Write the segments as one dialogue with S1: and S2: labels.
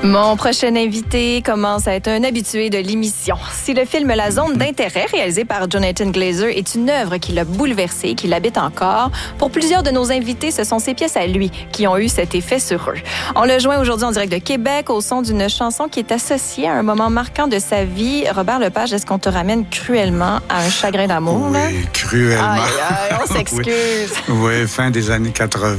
S1: Mon prochain invité commence à être un habitué de l'émission. Si le film La Zone d'intérêt, réalisé par Jonathan Glazer, est une œuvre qui l'a bouleversé, qui l'habite encore, pour plusieurs de nos invités, ce sont ses pièces à lui qui ont eu cet effet sur eux. On le joint aujourd'hui en direct de Québec au son d'une chanson qui est associée à un moment marquant de sa vie. Robert Lepage, est-ce qu'on te ramène cruellement à un chagrin d'amour?
S2: Oui,
S1: là?
S2: Cruellement.
S1: Aïe, on s'excuse.
S2: Oui, fin des années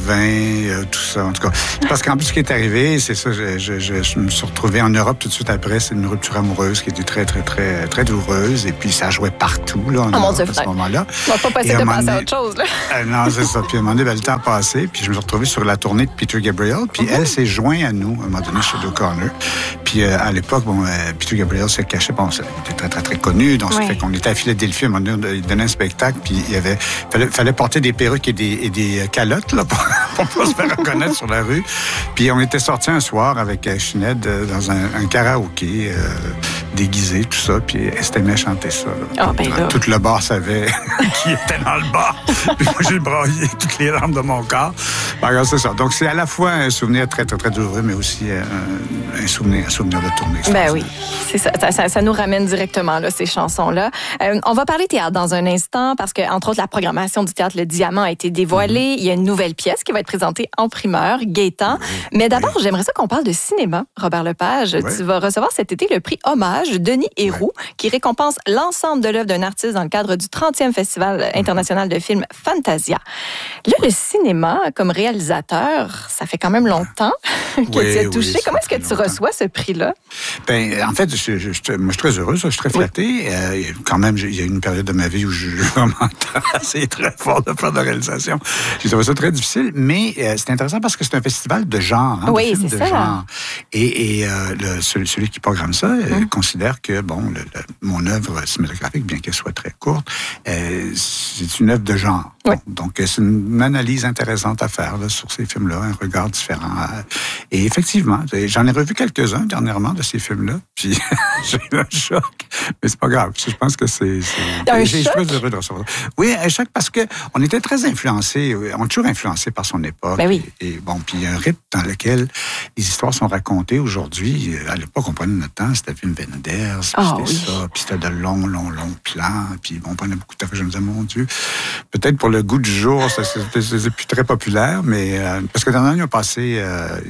S2: 80, tout ça, en tout cas. Parce qu'en plus, ce qui est arrivé, c'est ça, je me suis retrouvé en Europe tout de suite après. C'est une rupture amoureuse qui était très, très, très, très douloureuse. Et puis, ça jouait partout, là, en Europe, à ce moment-là.
S1: On va pas passer de passer à autre chose, là.
S2: Non, c'est ça. Puis, à un moment donné, le temps a passé. Puis, je me suis retrouvé sur la tournée de Peter Gabriel. Puis, elle s'est jointe à nous, à un moment donné, chez O'Connor. Puis, à l'époque, Peter Gabriel se cachait. Bon, il était très, très, très connu. Donc, ça fait qu'on était à Philadelphie. À un moment donné, il donnait un spectacle. Puis, fallait porter des perruques et des calottes, là, pour pas se faire reconnaître sur la rue. Puis, on était sortis un soir avec Sinead dans un karaoké déguisé, tout ça. Puis, Estémé chantait ça. Tout le bar savait qui était dans le bar. Puis, moi, j'ai braillé toutes les larmes de mon corps. Alors, c'est ça. Donc, c'est à la fois un souvenir très, très, très douloureux, mais aussi un souvenir de tournée.
S1: Ben oui, c'est ça. Ça nous ramène directement, là, ces chansons-là. On va parler théâtre dans un instant parce que, entre autres, la programmation du théâtre Le Diamant a été dévoilée. Il y a une nouvelle pièce qui va être présentée en primeur, Gaétan. Mais d'abord, j'aimerais ça qu'on parle de cinéma, Robert Lepage. Tu vas recevoir cet été le prix Hommage Denis Héroux, qui récompense l'ensemble de l'œuvre d'un artiste dans le cadre du 30e Festival international de films Fantasia. Là, le cinéma, comme réalisateur, ça fait quand même longtemps que tu as touché. Comment est-ce que tu reçois ce prix-là?
S2: Ben, en fait, moi, je suis très heureux, je suis très flatté. Quand même, il y a une période de ma vie où je vraiment c'est très fort de faire de la réalisation. J'ai trouvé ça très difficile, mais c'est intéressant parce que c'est un festival de genre. Hein,
S1: oui, c'est ça.
S2: Genre. Et celui qui programme ça considère que, mon œuvre cinématographique, bien qu'elle soit très courte, c'est une œuvre de genre.
S1: Oui.
S2: Donc, c'est une analyse intéressante à faire là, sur ces films-là, un regard différent. Et effectivement, j'en ai revu quelques-uns dernièrement de ces films-là, puis j'ai eu un choc. Mais c'est pas grave. Je pense que c'est j'ai très heureux de recevoir. Oui, un choc parce que on était très influencés, on est toujours influencés par son époque.
S1: Ben oui.
S2: Et puis il y a un rythme dans lequel les histoires sont racontées aujourd'hui. À l'époque, on prenait notre temps, c'était Wim Wenders, c'était ça, puis c'était de longs plans, puis on prenait beaucoup de temps. Je me disais, mon Dieu, peut-être pour le goût du jour, c'est plus très populaire, mais parce que dernièrement, ils ont passé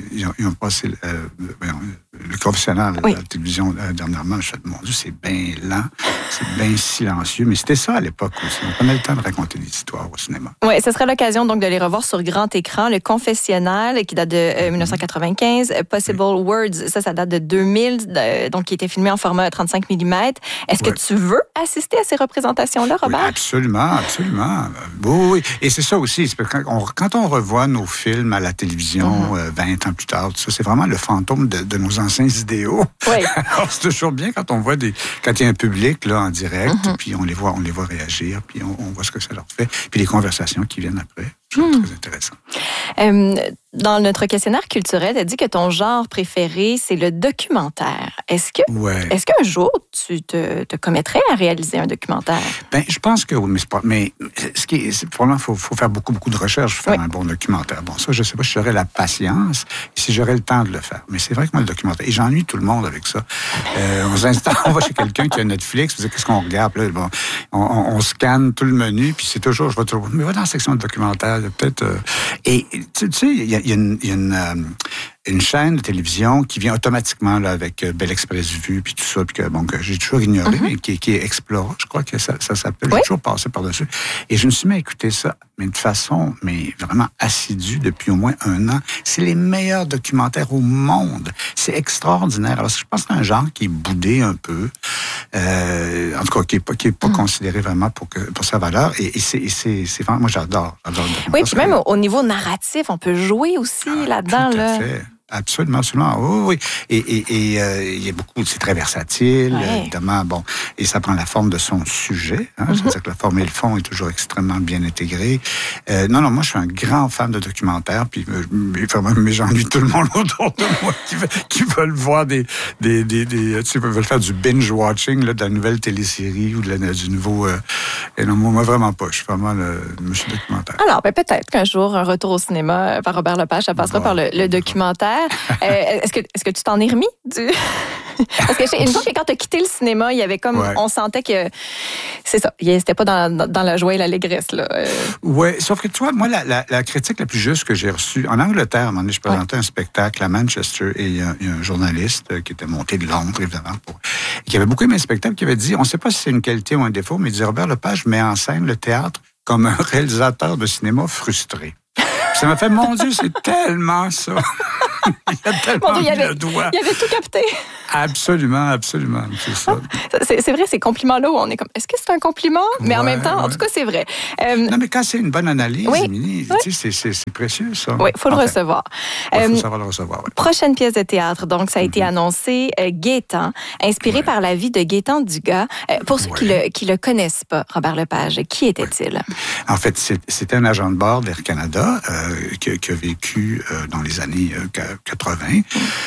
S2: le confessionnal à la télévision dernièrement. Je me suis dit, mon Dieu, c'est bien lent, c'est bien silencieux, mais c'était ça à l'époque aussi. On prenait le temps de raconter des histoires au cinéma.
S1: Oui, ce sera l'occasion donc de les revoir sur grand écran. Le confessionnal, qui date de 1995, Possible Words, ça date de 2000, donc qui était filmé en format 35 mm. Est-ce que tu veux assister à ces représentations-là, Robert?
S2: Oui, absolument. Oui. Et c'est ça aussi, c'est parce que quand on revoit nos films à la télévision 20 ans plus tard, tout ça, c'est vraiment le fantôme de nos anciens idéaux.
S1: Oui.
S2: Alors, c'est toujours bien quand on voit quand il y a un public là en direct, puis on les voit réagir, puis on voit ce que ça leur fait, puis les conversations qui viennent après. C'est très intéressant.
S1: Dans notre questionnaire culturel, tu as dit que ton genre préféré, c'est le documentaire. Est-ce qu'un jour, tu te commettrais à réaliser un documentaire?
S2: Ben, je pense que oui, mais probablement, faut faire beaucoup de recherches pour faire un bon documentaire. Bon, ça, je sais pas si j'aurais la patience et si j'aurais le temps de le faire. Mais c'est vrai que moi, le documentaire, et j'ennuie tout le monde avec ça. On va chez quelqu'un qui a Netflix, puis qu'est-ce qu'on regarde? Là, on scanne tout le menu, puis c'est toujours, mais va dans la section de documentaire, il y a peut-être... et tu sais, il y a une chaîne de télévision qui vient automatiquement là, avec Bel Express Vue, puis tout ça, puis que j'ai toujours ignoré, mais qui est Explora, je crois que ça s'appelle. J'ai toujours passé par-dessus. Et je me suis mis à écouter ça, mais de façon vraiment assidue depuis au moins 1 an. C'est les meilleurs documentaires au monde. C'est extraordinaire. Alors, je pense que c'est un genre qui est boudé un peu, en tout cas, qui est pas considéré vraiment pour sa valeur. Et c'est vraiment, moi, j'adore.
S1: Oui, puis même au niveau narratif, on peut jouer aussi là-dedans.
S2: Tout à fait. Absolument. Oui. Et il y a beaucoup, c'est très versatile, évidemment. Bon, et ça prend la forme de son sujet. C'est-à-dire que la forme et le fond est toujours extrêmement bien intégrés. Non, moi, je suis un grand fan de documentaires, puis mais j'ennuie tout le monde autour de moi qui veulent voir tu sais, veulent faire du binge-watching de la nouvelle télésérie ou du nouveau... et non, moi, vraiment pas. Je suis vraiment le monsieur documentaire.
S1: Alors, peut-être qu'un jour, un retour au cinéma par Robert Lepage, ça passera par le documentaire. Robert. Est-ce que tu t'en es remis? Parce que une fois que quand tu as quitté le cinéma, il y avait comme... On sentait que... C'est ça. C'était pas dans la joie et l'allégresse, là.
S2: Oui, sauf que tu vois, moi, la critique la plus juste que j'ai reçue... En Angleterre, à un moment donné, je présentais un spectacle à Manchester et il y a un journaliste qui était monté de Londres, évidemment, qui avait beaucoup aimé le spectacle, qui avait dit, on ne sait pas si c'est une qualité ou un défaut, mais il dit, Robert Lepage met en scène le théâtre comme un réalisateur de cinéma frustré. Ça m'a fait, mon Dieu, c'est tellement ça. Il a tellement mis le doigt.
S1: Il avait tout capté.
S2: Absolument, c'est ça.
S1: C'est vrai, ces compliments-là où on est comme, est-ce que c'est un compliment? Mais en même temps, en tout cas, c'est vrai.
S2: Non, mais quand c'est une bonne analyse, Émilie, tu sais, c'est précieux, ça.
S1: Oui, il faut le recevoir.
S2: Il faut savoir le recevoir, oui.
S1: Prochaine pièce de théâtre, donc, ça a été annoncé, Gaétan, inspiré par la vie de Gaétan Dugas. Pour ceux qui le connaissent pas, Robert Lepage, qui était-il?
S2: En fait, c'était un agent de bord d'Air Canada qui a vécu dans les années 80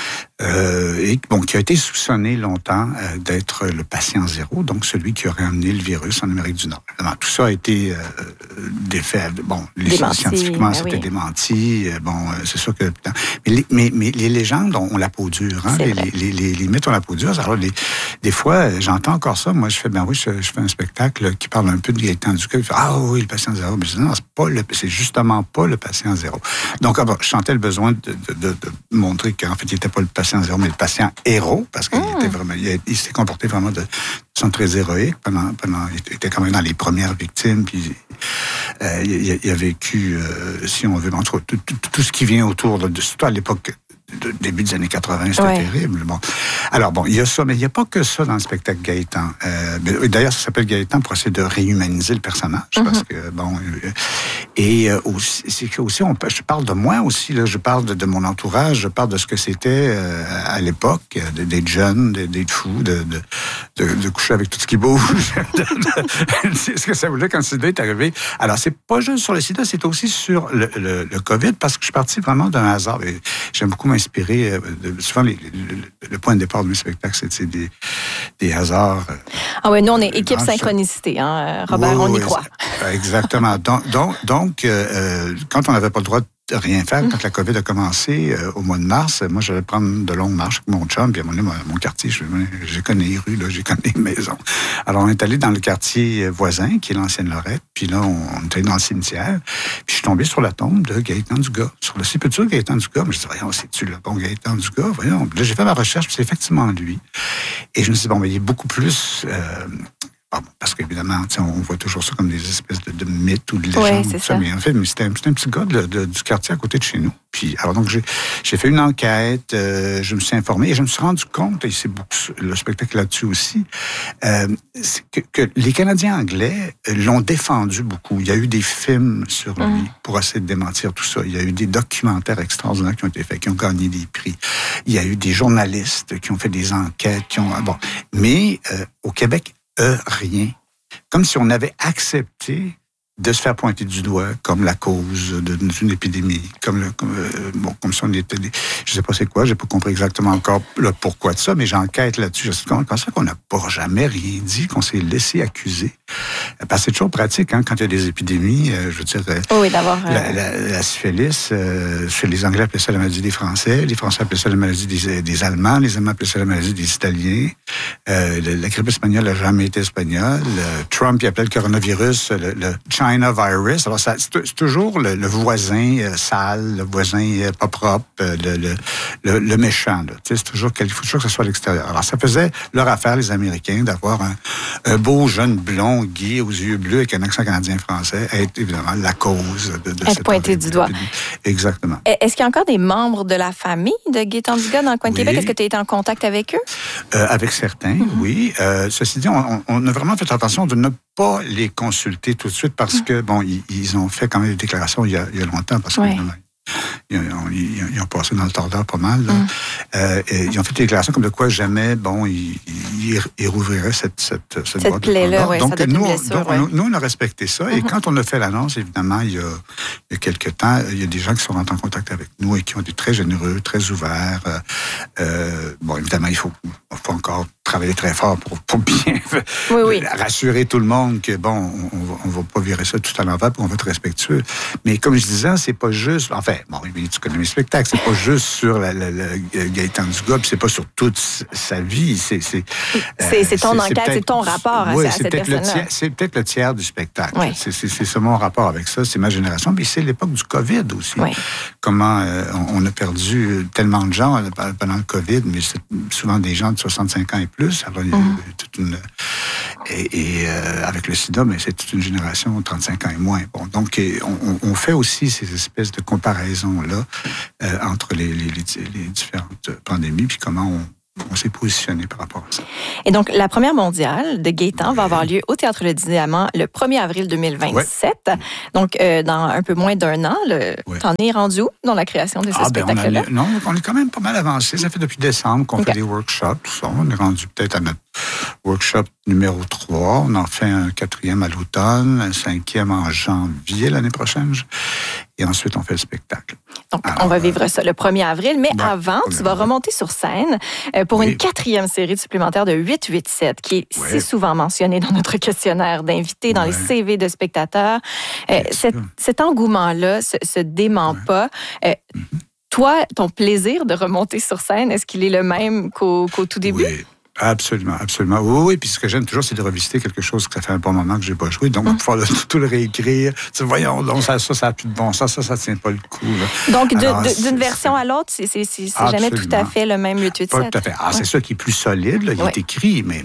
S2: et qui a été soupçonné longtemps d'être le patient zéro, donc celui qui aurait amené le virus en Amérique du Nord. Évidemment, tout ça a été défait. Bon, scientifiquement, c'était démenti. C'est sûr que... Mais les légendes ont la peau dure. Hein? Les mythes ont la peau dure. Alors, des fois, j'entends encore ça. Moi, je fais un spectacle qui parle un peu de Gaétan Dugas. Il fait, le patient zéro. Mais je dis, non, c'est justement pas le patient zéro. Donc, je sentais le besoin de montrer qu'en fait, il n'était pas le patient zéro, mais le patient héros, parce qu'il était vraiment, il s'est comporté vraiment de façon très héroïque il était quand même dans les premières victimes, puis il a vécu, si on veut, entre tout ce qui vient autour de surtout à l'époque début des années 80, c'était terrible. Bon. Alors, il y a ça, mais il n'y a pas que ça dans le spectacle Gaétan. D'ailleurs, ça s'appelle Gaétan pour essayer de réhumaniser le personnage, parce que, aussi, c'est que aussi, je parle de moi aussi, là, je parle de mon entourage, je parle de ce que c'était à l'époque, d'être jeune, d'être fou, de coucher avec tout ce qui bouge. C'est ce que ça voulait quand le sida est arrivé. Alors, c'est pas juste sur le sida, c'est aussi sur le COVID, parce que je suis parti vraiment d'un hasard. Et j'aime beaucoup m'inspirer. Souvent, le point de départ de mes spectacles, c'est des hasards.
S1: Ah oui, nous, on est équipe synchronicité, hein, Robert, on y croit.
S2: Exactement. Donc, quand on n'avait pas le droit de rien faire, quand la COVID a commencé au mois de mars, moi, j'allais prendre de longues marches avec mon chum, puis à un moment donné, mon quartier, je connais les rues, là, je connais les maisons. Alors, on est allé dans le quartier voisin, qui est l'ancienne Lorette, puis là, on est allé dans le cimetière, puis je suis tombé sur la tombe de Gaétan Dugas, sur le sépulture de Gaétan Dugas. Je me suis dit, voyons, c'est-tu le bon Gaétan Dugas? Voyons. Puis là, j'ai fait ma recherche, puis c'est effectivement lui. Et je me suis dit, il est beaucoup plus... parce qu'évidemment, on voit toujours ça comme des espèces de mythes ou de légendes.
S1: Oui, c'est ça.
S2: Mais en fait, c'était un petit gars du quartier à côté de chez nous. Puis, alors donc, j'ai fait une enquête, je me suis informé et je me suis rendu compte, et c'est beaucoup le spectacle là-dessus aussi, que les Canadiens anglais l'ont défendu beaucoup. Il y a eu des films sur lui pour essayer de démentir tout ça. Il y a eu des documentaires extraordinaires qui ont été faits, qui ont gagné des prix. Il y a eu des journalistes qui ont fait des enquêtes, mais au Québec, rien. Comme si on avait accepté de se faire pointer du doigt comme la cause d'une épidémie, comme si on était je sais pas c'est quoi, j'ai pas compris exactement encore le pourquoi de ça, mais j'enquête là-dessus. Je sais comment ça qu'on n'a pas jamais rien dit, qu'on s'est laissé accuser. Parce que c'est toujours pratique, hein, quand il y a des épidémies, je veux dire,
S1: d'avoir
S2: la syphilis, chez les Anglais appelaient ça la maladie des Français, les Français appelaient ça la maladie des Allemands, les Allemands appelaient ça la maladie des Italiens, la grippe espagnole n'a jamais été espagnole, Trump il appelait le coronavirus le China virus. Alors, c'est toujours le voisin sale, le voisin pas propre, le méchant. C'est toujours il faut toujours que ce soit à l'extérieur. Alors, ça faisait leur affaire, les Américains, d'avoir un beau jeune blond, gay, aux yeux bleus, avec un accent canadien-français, être évidemment la cause de
S1: être pointé du doigt.
S2: Exactement.
S1: Est-ce qu'il y a encore des membres de la famille de Gaétan Dugas dans le coin de Québec? Est-ce que tu as été en contact avec eux?
S2: Avec certains, oui. Ceci dit, on a vraiment fait attention de ne pas les consulter tout de suite parce que, ils ont fait quand même des déclarations il y a longtemps parce que ils ont passé dans le tordeur pas mal. Ils ont fait des déclarations comme de quoi jamais, ils rouvriraient cette boîte
S1: plaie-là,
S2: de donc,
S1: nous,
S2: nous, on a respecté ça. Et quand on a fait l'annonce, évidemment, il y a quelques temps, il y a des gens qui sont rentrés en contact avec nous et qui ont été très généreux, très ouverts. Bon, évidemment, il faut encore travailler très fort pour bien rassurer tout le monde que, bon, on va pas virer ça tout à l'envers, puis on va être respectueux. Mais comme je disais, c'est pas juste... Enfin, bon, tu connais mes spectacles, c'est pas juste sur Gaëtan Dugas, puis c'est pas sur toute sa vie.
S1: C'est ton enquête, c'est ton rapport à cette personne-là.
S2: C'est peut-être le tiers du spectacle.
S1: Oui.
S2: C'est ça mon rapport avec ça, c'est ma génération. Puis c'est l'époque du COVID aussi.
S1: Oui.
S2: Comment on a perdu tellement de gens pendant le COVID, mais c'est souvent des gens de 65 ans et plus. Alors, il y a toute une... Et avec le sida, mais c'est toute une génération de 35 ans et moins. Bon, donc, on fait aussi ces espèces de comparaisons-là entre les différentes pandémies, puis comment on s'est positionné par rapport à ça.
S1: Et donc, la première mondiale de Gaëtan va avoir lieu au Théâtre Le Diamant le 1er avril 2027. Ouais. Donc, dans un peu moins d'un an, t'en es rendu où dans la création de ce spectacle-là?
S2: On est quand même pas mal avancé. Ça fait depuis décembre qu'on fait des workshops, tout ça. On est rendu peut-être à notre workshop numéro 3. On en fait un 4e à l'automne, un 5e en janvier l'année prochaine. Et ensuite, on fait le spectacle.
S1: Donc, on va vivre ça le 1er avril. Mais avant, tu vas remonter sur scène pour une 4e série supplémentaire de 887, qui est si souvent mentionnée dans notre questionnaire d'invités, dans les CV de spectateurs. Cet engouement-là se dément pas. Toi, ton plaisir de remonter sur scène, est-ce qu'il est le même qu'au tout début?
S2: Oui. Absolument, absolument. Oui, puis ce que j'aime toujours, c'est de revisiter quelque chose que ça fait un bon moment que j'ai pas joué. Donc, pouvoir tout le réécrire. Voyons, donc, ça a plus de bon sens, ça tient pas le coup. Là.
S1: Donc, d'une version à l'autre, c'est jamais tout à fait le même 887.
S2: Pas tout à fait. C'est ça qui est plus solide, là, il est écrit, mais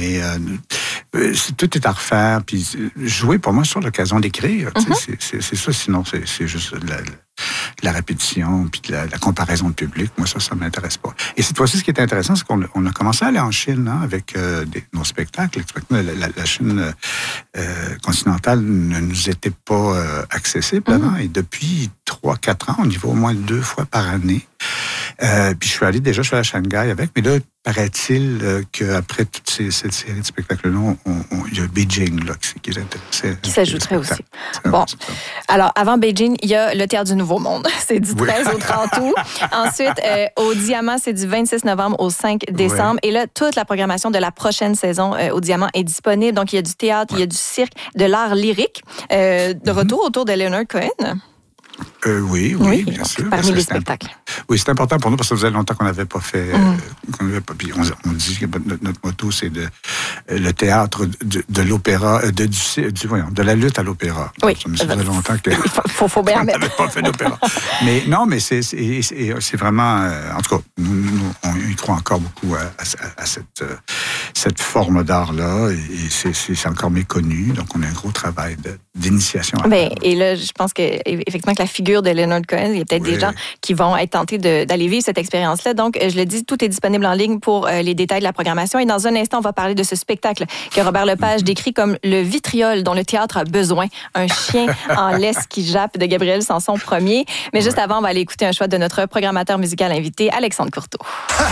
S2: tout est à refaire. Puis jouer, pour moi, sur l'occasion d'écrire. C'est ça, sinon, c'est juste la répétition, puis la comparaison de public. Moi, ça m'intéresse pas. Et cette fois-ci, ce qui est intéressant, c'est qu'on a commencé à aller en Chine avec nos spectacles. La Chine continentale ne nous était pas accessible avant. Et depuis 3-4 ans, on y va au moins 2 fois par année. Puis je suis allé à Shanghai avec, mais là, paraît-il qu'après toute cette série de spectacles-là, il y a Beijing là, qui est intéressé.
S1: Qui s'ajouterait aussi. Bon. Alors, avant Beijing, il y a le Théâtre du Nouveau Monde. C'est du 13 au 30 août. Ensuite, au Diamant, c'est du 26 novembre au 5 décembre. Et là, toute la programmation de la prochaine saison au Diamant est disponible. Donc, il y a du théâtre, il y a du cirque, de l'art lyrique. De retour autour de Leonard Cohen.
S2: Oui, bien sûr.
S1: Parmi les spectacles.
S2: Oui, c'est important pour nous parce que ça faisait longtemps qu'on n'avait pas fait. Puis on dit que notre motto, c'est le théâtre de l'opéra, de la lutte à l'opéra.
S1: Oui.
S2: Ça faisait longtemps que.
S1: faut bien
S2: on n'avait pas fait d'opéra. Mais non, mais c'est vraiment. En tout cas, nous, on y croit encore beaucoup à cette forme d'art-là. Et c'est encore méconnu. Donc, on a un gros travail d'initiation.
S1: Et là, je pense qu'effectivement, que la figure de Leonard Cohen, il y a peut-être des gens qui vont être tentés d'aller vivre cette expérience-là. Donc, je le dis, tout est disponible en ligne pour les détails de la programmation. Et dans un instant, on va parler de ce spectacle que Robert Lepage décrit comme le vitriol dont le théâtre a besoin. Un chien en laisse qui jappe de Gabriel Sanson Ier. Mais juste avant, on va aller écouter un choix de notre programmateur musical invité, Alexandre Courteau.